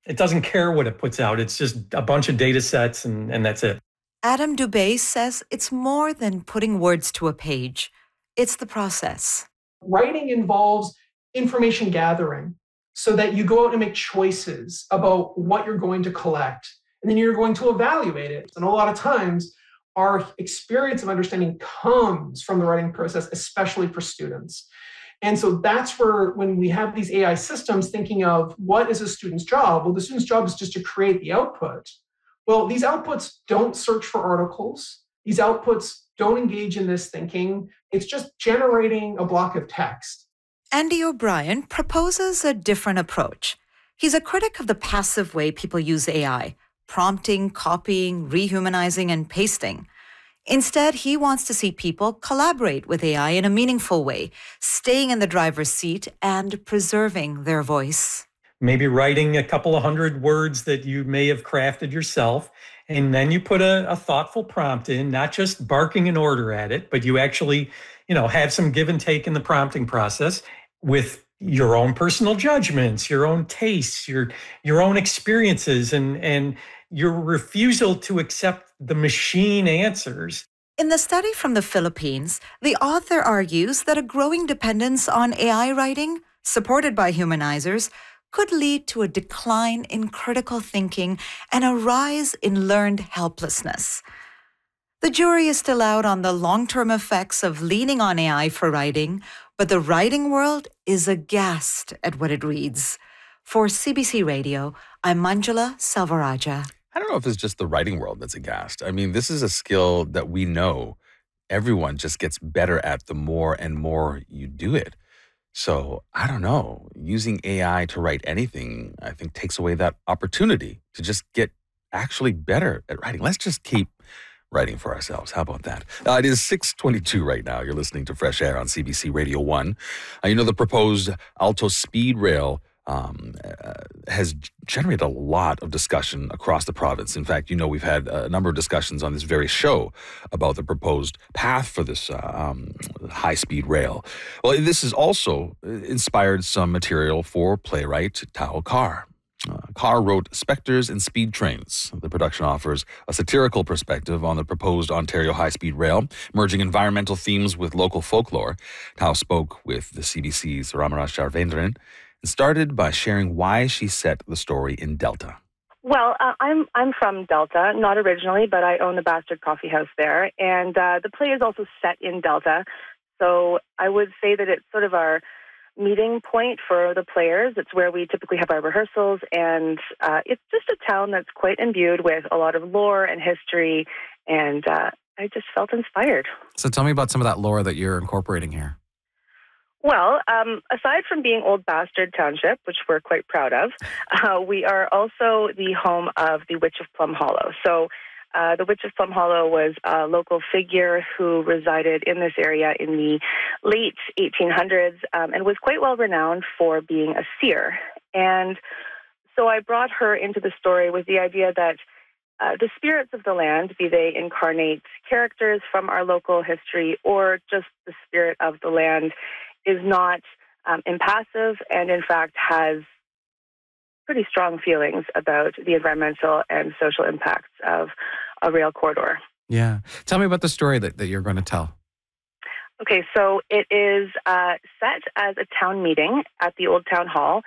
It doesn't care what it puts out. It's just a bunch of data sets and that's it. Adam Dubay says it's more than putting words to a page. It's the process. Writing involves information gathering so that you go out and make choices about what you're going to collect, and then you're going to evaluate it. And a lot of times, our experience of understanding comes from the writing process, especially for students. And so that's where, when we have these AI systems thinking of what is a student's job, well, the student's job is just to create the output. Well, these outputs don't search for articles. These outputs don't engage in this thinking. It's just generating a block of text. Andy O'Brien proposes a different approach. He's a critic of the passive way people use AI, prompting, copying, rehumanizing, and pasting. Instead, he wants to see people collaborate with AI in a meaningful way, staying in the driver's seat and preserving their voice. Maybe writing a couple of hundred words that you may have crafted yourself, and then you put a thoughtful prompt in, not just barking an order at it, but you actually, have some give and take in the prompting process with your own personal judgments, your own tastes, your own experiences, and your refusal to accept the machine answers. In the study from the Philippines, the author argues that a growing dependence on AI writing, supported by humanizers, could lead to a decline in critical thinking and a rise in learned helplessness. The jury is still out on the long-term effects of leaning on AI for writing, but the writing world is aghast at what it reads. For CBC Radio, I'm Manjula Selvarajah. I don't know if it's just the writing world that's aghast. I mean, this is a skill that we know everyone just gets better at the more and more you do it. So I don't know, using AI to write anything, I think takes away that opportunity to just get actually better at writing. Let's just keep writing for ourselves. How about that? It is 6:22 right now. You're listening to Fresh Air on CBC Radio 1. The proposed Alto Speed Rail has generated a lot of discussion across the province. In fact, we've had a number of discussions on this very show about the proposed path for this high-speed rail. Well, this has also inspired some material for playwright Tao Carr. Carr wrote Spectres and Speed Trains. The production offers a satirical perspective on the proposed Ontario high-speed rail, merging environmental themes with local folklore. Tao spoke with the CBC's Ramaraj Charvendran and started by sharing why she set the story in Delta. Well, I'm from Delta, not originally, but I own the Bastard Coffee House there, and the play is also set in Delta. So I would say that it's sort of our meeting point for the players. It's where we typically have our rehearsals, and it's just a town that's quite imbued with a lot of lore and history, and I just felt inspired. So tell me about some of that lore that you're incorporating here. Well, aside from being Old Bastard Township, which we're quite proud of, we are also the home of the Witch of Plum Hollow. So the Witch of Plum Hollow was a local figure who resided in this area in the late 1800s and was quite well renowned for being a seer. And so I brought her into the story with the idea that the spirits of the land, be they incarnate characters from our local history or just the spirit of the land, is not impassive and, in fact, has pretty strong feelings about the environmental and social impacts of a rail corridor. Yeah. Tell me about the story that you're going to tell. Okay, so it is set as a town meeting at the Old Town Hall,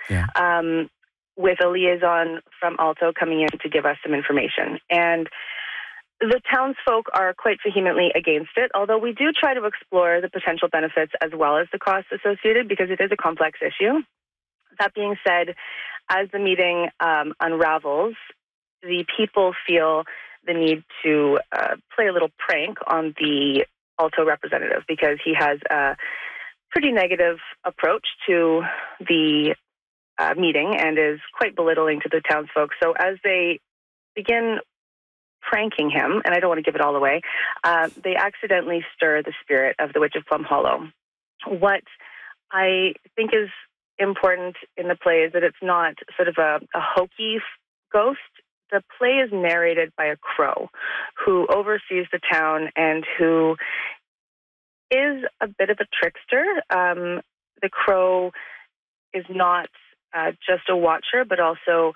with a liaison from Alto coming in to give us some information. And the townsfolk are quite vehemently against it, although we do try to explore the potential benefits as well as the costs associated, because it is a complex issue. That being said, as the meeting unravels, the people feel the need to play a little prank on the Alto representative, because he has a pretty negative approach to the meeting and is quite belittling to the townsfolk. So as they begin pranking him, and I don't want to give it all away, they accidentally stir the spirit of the Witch of Plum Hollow. What I think is important in the play is that it's not sort of a hokey ghost. The play is narrated by a crow who oversees the town and who is a bit of a trickster. The crow is not just a watcher, but also